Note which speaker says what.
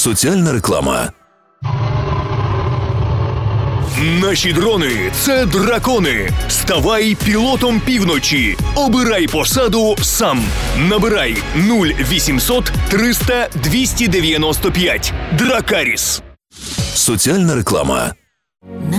Speaker 1: Соціальна реклама.
Speaker 2: Наші дрони – це дракони. Ставай пілотом півночі. Обирай посаду сам. Набирай 0800 300 295. Дракаріс.
Speaker 1: Соціальна реклама.